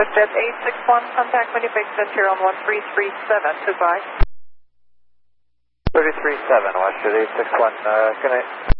Jet 861, contact Winnipeg Center on 1337, goodbye. 337, Westjet 861, good night.